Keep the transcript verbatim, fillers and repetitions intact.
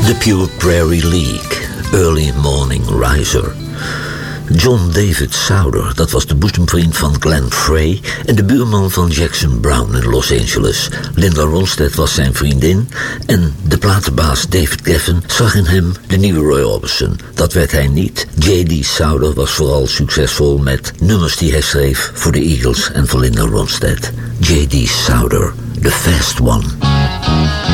The Pure Prairie League, Early Morning Riser. John David Souther, dat was de boezemvriend van Glenn Frey en de buurman van Jackson Browne in Los Angeles. Linda Ronstadt was zijn vriendin en de platenbaas David Geffen zag in hem de nieuwe Roy Orbison. Dat werd hij niet. J D Souther was vooral succesvol met nummers die hij schreef voor de Eagles en voor Linda Ronstadt. J D Souther, The Fast One.